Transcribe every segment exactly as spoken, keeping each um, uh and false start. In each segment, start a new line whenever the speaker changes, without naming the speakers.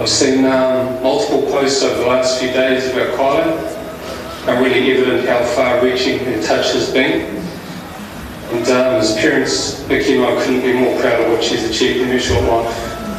I've seen um, multiple posts over the last few days about Kylie, and really evident how far-reaching her touch has been. And um, as parents, Vicky and I couldn't be more proud of what she's achieved in her short life.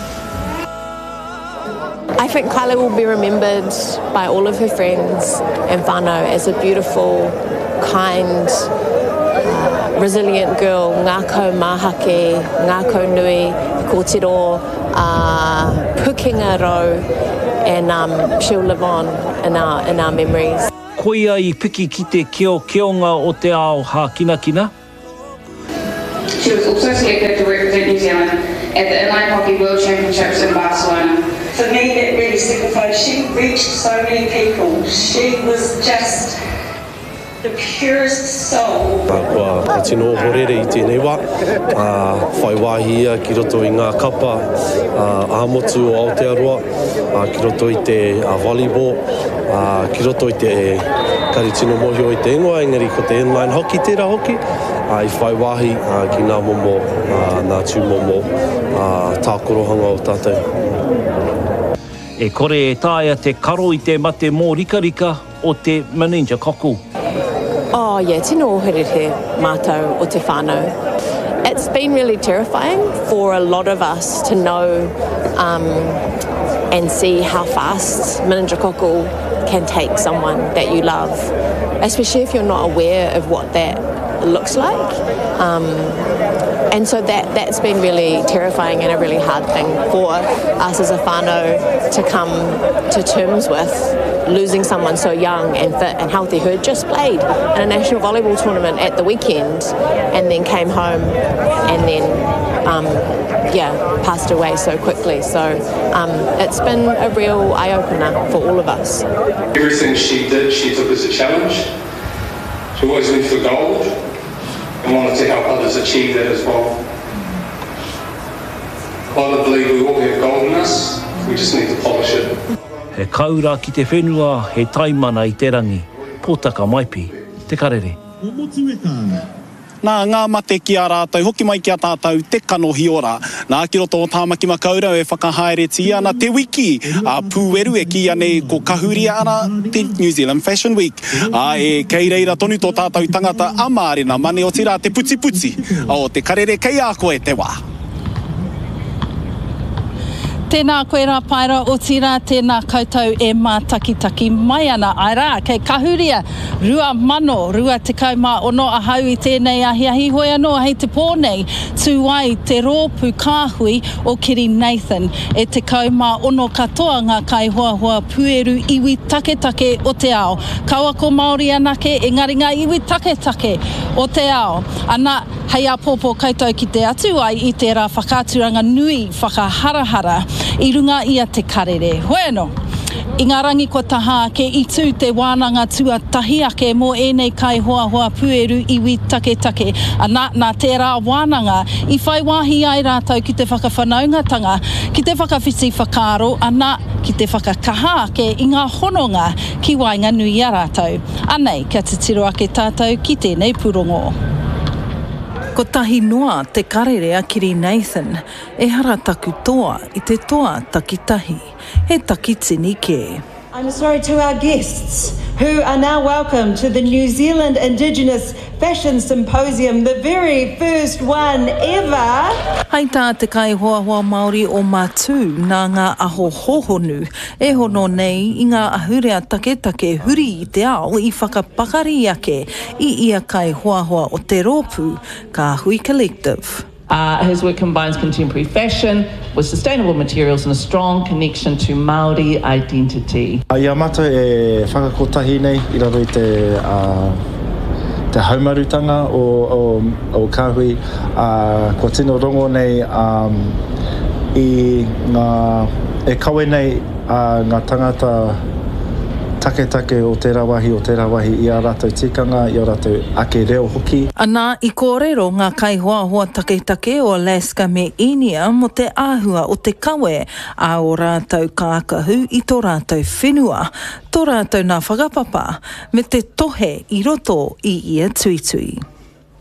I think Kylie will be remembered by all of her friends and whānau as a beautiful, kind, uh, resilient girl, ngākau māhake, ngākau nui, kōtiro, uh, pukinga rau, and um, she'll live on in our, in our memories.
Koia I piki ki te keo keonga o te ao ha kina kina?
She was also selected to represent New Zealand at the Inline Hockey World Championships in Barcelona.
For me, that really signifies she reached so many people. She was just the purest soul.
Kua ka tino horere I tēnei wā, whai wāhi ia ki roto I ngā kapa, āmotu o Aotearoa, ki roto I te volleyball, ki roto I te kari tino mohio I te ingoa, engari ko te inline hockey tērā hoki, I whai wāhi ki ngā momo, ngā tū momo, tākorohanga o tātou.
E kore e tāia te karo I te mate mō rika rika o te meningococal.
Oh yeah, tino oherere mātou o te whānau. It's been really terrifying for a lot of us to know um, and see how fast meningococcal can take someone that you love, especially if you're not aware of what that looks like. Um, and so that, that's been really terrifying and a really hard thing for us as a whānau to come to terms with. Losing someone so young and fit and healthy who had just played in a national volleyball tournament at the weekend and then came home and then, um, yeah, passed away so quickly. So um, it's been a real eye-opener for all of us.
Everything she did, she took as a challenge. She always went for gold and wanted to help others achieve that as well. I believe we all have gold in us, we just need to polish it.
He kaura ki te whenua, he taimana I te rangi. Pōtaka maipi, te karere.
Nā ngā mate ki a rātou, hoki mai ki a tātou, te kanohi ora. Nā ki roto o Tāmaki Makaurau e whakahaereti ana te wiki. A pūeru e ki ane ko kahuria ana te New Zealand Fashion Week. A e kei reira tonu tō tātou tangata amārena mane o tira te puti puti. O te karere kei a koe te wā.
Tēnā koe rā paira o tira, tēnā koutou e mātakitaki mai ana. Ai rā, kei kahuria, rua mano, rua te kaumā ono a hau I tēnei ahi ahi hoi anō hei te pōnei, tū ai te rōpū kāhui o Kiri Nathan, e te kaumā ono katoa ngā kai hoa hoa pueru iwi take take o te ao. Kaua ko Māori anake, engari ngā iwi take take o te ao. Ana, hei a pōpō koutou ki te atu ai I te rā whakāturanga nui whakaharahara I runga ia te karere. Hoi anō, I ngā rangi ko taha ke I tū te wānanga tuatahi ake mō ēnei kai hoa hoa pueru iwi take take. Ana, nā tērā wānanga, I whai wāhi ai rātou ki te whakawhanaungatanga, ki te whakawhiti whakaro, ana, ki te whakakaha ake I ngā hononga ki wainga nui a rātou. Anei, kia te tiro ake tātou ki tēnei purongo. Ko tahi noa te karere a Kiri Nathan, e hara taku toa I te toa takitahi, he takitini ke.
I'm sorry to our guests who are now welcome to the New Zealand Indigenous Fashion Symposium, the very first one ever.
Hei tā te kai hoa hoa Māori o Mātū nā ngā aho hohonu, e hono nei I ngā ahurea take take huri I te ao I whakapakari ake I ia kai hoa hoa o te rōpū, ka Hui Collective.
Uh, his work combines contemporary fashion with sustainable materials and a strong connection to Māori identity.
Ia mata e whakakotahi nei I raro I te, uh, te haumarutanga o, o, o Kāhui. Uh, ko tino rongo nei um, I ngā, e kawe nei uh, ngā tangata take take o tērā wahi o tērā wahi I a rātou tikanga, I a rātou ake reo hoki.
Ana I kōrero ngā kai hoa hoa take take o Alaska me Enia mo te āhua o te kawe a o rātou kākahu I tō rātou whenua, tō rātou nā whakapapa me te tohe I roto I ia tui tui.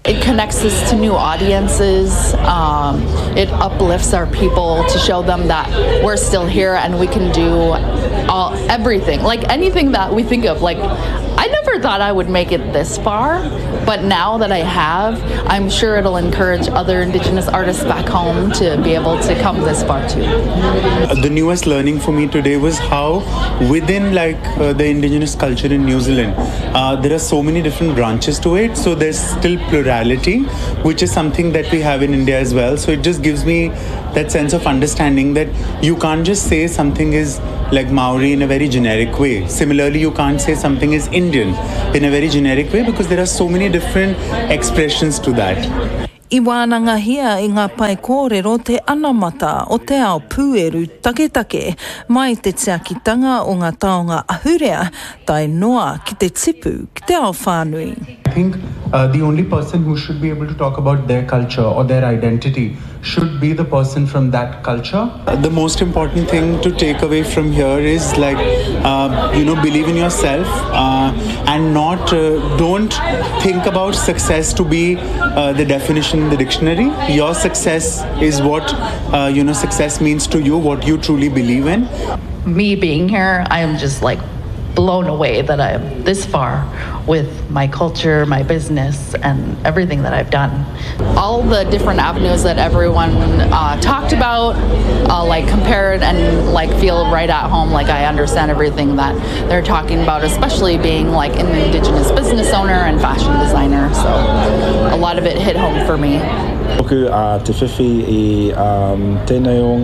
it connects us to new audiences. Um, it uplifts our people to show them that we're still here and we can do all everything, like anything that we think of. Like, I never thought I would make it this far, but now that I have, I'm sure it'll encourage other Indigenous artists back home to be able to come this far too.
The newest learning for me today was how within like uh, the Indigenous culture in New Zealand, uh, there are so many different branches to it. So there's still plurality, which is something that we have in India as well. So it just gives me that sense of understanding that you can't just say something is like Maori in a very generic way. Similarly, you can't say something is Indian in a very generic way because there are so many different expressions to that.
I wānangahia i ngā pai kōrero te anamata o te ao pūeru taketake mai te tiakitanga o ngā taonga ahurea tai noa ki te tipu ki te ao whānui.
I think uh, the only person who should be able to talk about their culture or their identity should be the person from that culture. Uh, the most important thing to take away from here is like, uh, you know, believe in yourself uh, and not, uh, don't think about success to be uh, the definition in the dictionary. Your success is what, uh, you know, success means to you, what you truly believe in.
Me being here, I am just like blown away that I am this far with my culture, my business, and everything that I've done.
All the different avenues that everyone uh, talked about, uh, like compared and like feel right at home, like I understand everything that they're talking about, especially being like an Indigenous business owner and fashion designer. So a lot of it hit home for me.
Oku a te whiwhi I um, tēnei o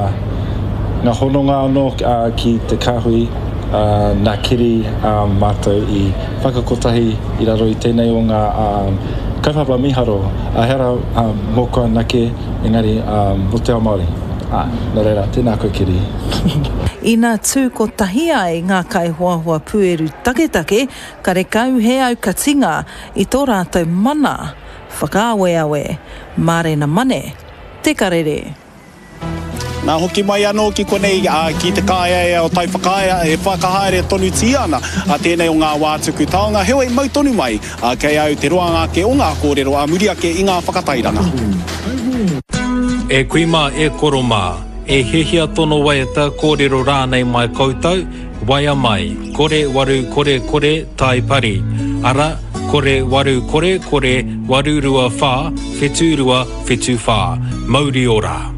ngā, ngā hononga anō ki te kahui. Uh, nā kiri um, mātou I whakakotahi I raro I tēnei o ngā um, kaupapa miharo a hera um, mōkua nake engari um, o te ao Māori. Ah, nā reira, tēnā koe kiri.
I nā tūkotahi ai ngā kaihoahua pūeru taketake ka rekau he au katinga I tō rātou mana whakaawe awe mārena mane te karere.
Nā hoki mai anō ki konei a ki te kāia o tai whakaia e whakahaere tonu tiana a tēnei o ngā wātuku taonga heoi mau tonu mai a kei au te roanga ke o ngā kōrero a muri ake I ngā whakatairanga.
E kuima e koroma, e hehia tono waiata kōrero rānei mai koutou, waia mai, kore waru kore kore tai pari, ara kore waru kore kore waru rua whā, whetu rua whetu whā, mauri ora.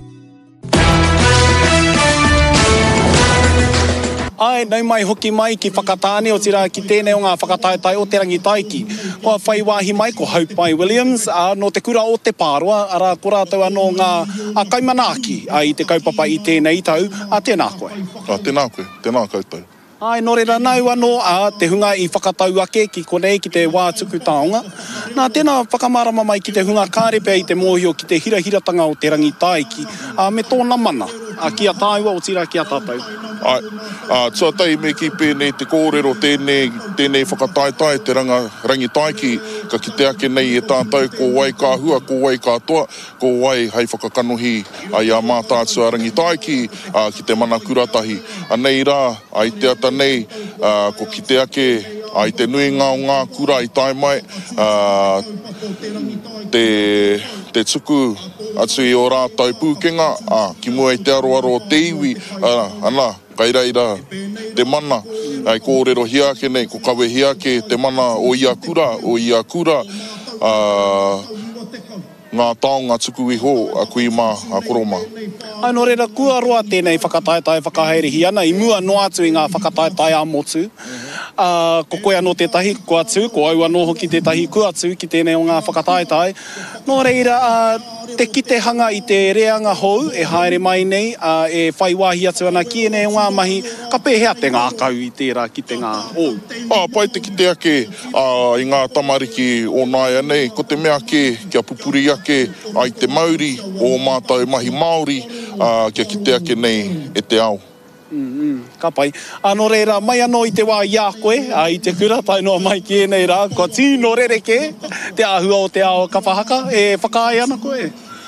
Ai, nei mai hoki mai ki whakatāne o tira ki tēnei o ngā whakataetai o te rangi taiki. Kua whai wāhi mai ko Haupai Williams, a, no te kura o te pāroa, ara ko rātou anō ngā a kaimanaaki a I te kaupapa I tēnei tau, a tēnā koe.
A tēnā koe, tēnā koutou.
Ai, no reira nau anō a te hunga I whakatau ake ki konei ki te wātuku taonga. Nā tēnā whakamarama mai ki te hunga kārepe I te mōhio ki te hirahiratanga o te rangi taiki, a, me tōna mana, a kia tāua o tira kia tātou.
Ai, uh, tuatai me ki pēnei te kōrero tēnei, tēnei whakataetai te ranga, rangi taiki, ka ki te ake nei e tātou ko wai kā hua, ko wai kā toa, ko wai hei whakakanohi ai a mātātua rangi taiki uh, ki te mana kuratahi. A nei rā, ai te ata nei, uh, ko ki te ake, ai te nuinga o ngā kura I tai mai, uh, te, te tuku atu I o rātou pūkenga, uh, ki mua I te aroaro o te iwi, uh, ana, kairaira, te mana, ai kōrero hiake nei, ko kawe hiake, te mana o ia kura, o ia kura, uh, ngā taonga tuku iho, a kuima, a koroma.
Ai no reira, kua roa tēnei whakataetai whakaherehi ana, I mua no atu I ngā whakataetai a motu. Uh, ko koe anō tētahi, ko atu, ko au anō hoki tētahi, ko atu ki tēnei o ngā whakataetai. No reira, uh, te kite hanga I te reanga hou, e haere mai nei, uh, e whai wāhi atu ana ki enei o ngā mahi, ka pēhea te ngā kau I tērā ki te ngā ou.
Ah, pai te kite ake uh, I ngā tamariki o nāia nei, ko te mea ke, kia pupuri ake, ai te Mauri, o mātou mahi Māori, uh, kia kite ake nei e te ao.
Mm, ka pai. Ano reira, mai anō I te wā ia koe, a I te kura, tai noa mai ki enei rā, kua tino rereke, te āhua o te ao kawhahaka, e whakaai ana koe.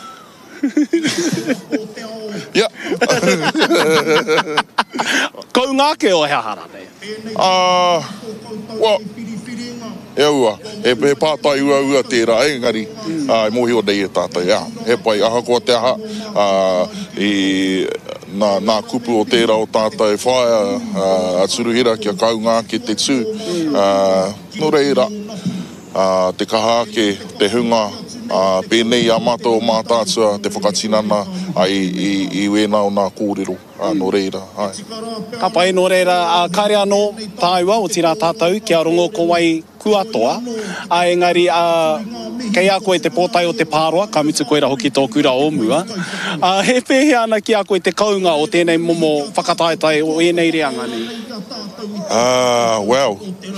Yeah.
Kau ngā ke o hea hara nei?
Uh, well, e ua, e he pātai ua ua tērā, e ngari, e mohi o nei e tātai, ea, he pai aha ko te aha, i nā, nā kupu o tērā o tātai whaia, a Tsuruhira kia kaunga ke te tū, no reira, te kaha ke te hunga, Uh, pēnei a mātou mā tātua te whakatinana ai i, i wēnā o nā kōrero uh, no reira. Ai.
Ka pai no reira, uh, kāre anō tāua o tira tātou kia rongo ko wai kuatoa. A engari, uh, kei a koe te pōtai o te pāroa, ka mitu koe ra hoki tō kura o mua. Uh, he pēhe ana ki a koe te kaunga o tēnei momo whakataetai o enei reanga ni?
Ah, uh, wow.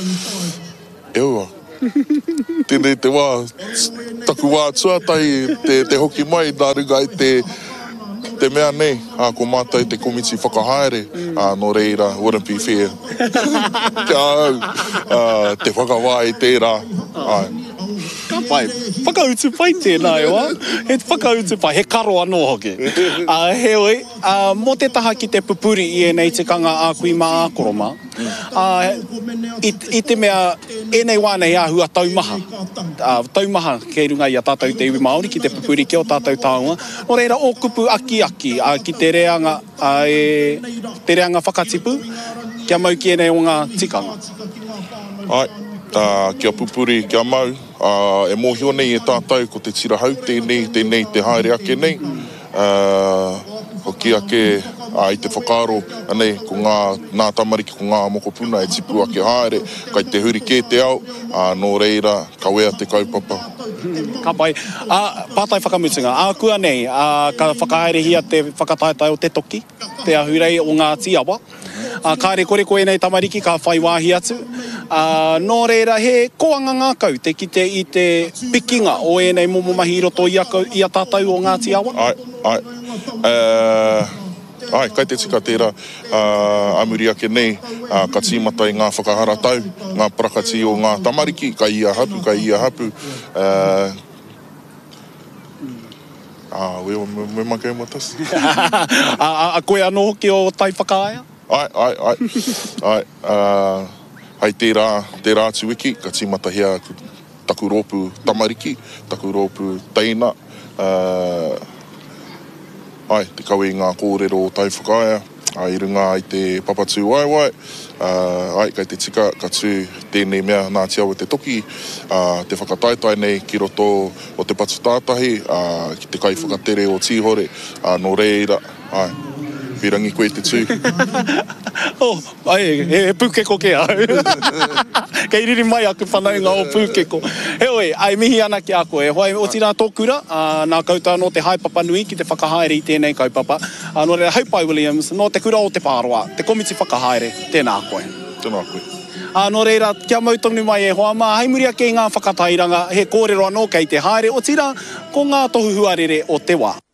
Ewa. Tēnei te wā, taku wā tuatai, te, te hoki mai, nā runga i te, te mea nei, a ko mātai te komiti whakahaere, mm. a no reira, wouldn't be fair. Te au, uh, te whakawā i tērā. Ai.
Ka pai, whakautu pai tēnā e wā, he whakautu pai, he karo anō hoki. Uh, he oi, uh, mō te taha ki te pupuri i e nei te kanga a kui mā a koroma, uh, i, i te mea, e nei wānei āhua taumaha. Uh, taumaha kei runga i a tātou te iwi Māori, ki te pupuri ki o tātou tāunga. No reira, o kupu aki aki, uh, ki te reanga, uh, e, te reanga whakatipu, kia mau ki e nei o ngā tikanga.
Ai. Uh, kia pupuri, kia mau, uh, e mōhio nei e tātou ko te tira hau tēnei, tēnei te haere ake nei. Uh, ko ki ake uh, i te whakaro, anei, ko ngā, ngā tamariki ko ngā mokopuna e tipu ake haere, kai te huri kē te au, uh, no reira, ka wea te kaupapa.
Ka pai, uh, pātai whakamutunga, a uh, kua nei, uh, ka whakahaere hia te whakataetai o te toki, te ahurei o ngā tiawa. Uh, kāre kore koe nei tamariki, ka whai wāhi atu. Uh, nō reira, he koanga ngā kau te ki te i te pikinga o e nei momo mahi roto i a, i a tātou o ngā tiawa?
Ai, ai. Uh, ai, kai te tika tērā, uh, amuri ake nei, uh, ka tīmata i ngā whakahara tau, ngā prakati o ngā tamariki, ka ia hapu, ka ia hapu. Uh, ah, we, me, me makai matas.
a, a koe anō ki o tai whakaaya?
Ai, ai, ai. ai, uh, Hai tērā, tērā atu wiki, ka tīmata hea taku rōpu tamariki, taku rōpu teina. Uh, ai, te kawe ngā kōrero o tai whakaia, ai runga i te papatū waiwai. Uh, ai, kai te tika, ka tū tēnei mea nā tiawa te toki, uh, te whakataetai nei ki roto o te patu tātahi, uh, ki te kai whakatere o tīhore, uh, no reira, ai. Pirangi koe te tū.
oh, ai, e, e pūkeko ke au. Kei riri mai aku whanaunga o pūkeko. He oi, ai mihi ana ki a koe. Hoi, o tira tōkura, uh, nā koutou no te haipapa nui ki te whakahaere i tēnei kaupapa. Uh, no reira, Haupai Williams, no te kura o te pāroa, te komiti whakahaere, tēnā koe.
Tēnā koe.
Uh, no reira, kia mautonu mai e hoa, mā haimuria kei ngā whakatairanga, he kōrero anō kei te haere, o tira, ko ngā tohu huarere o te wā.